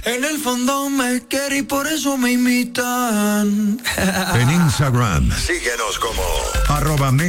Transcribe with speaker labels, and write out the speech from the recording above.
Speaker 1: En el fondo me quiere y por eso me imitan.
Speaker 2: En Instagram,
Speaker 3: Síguenos como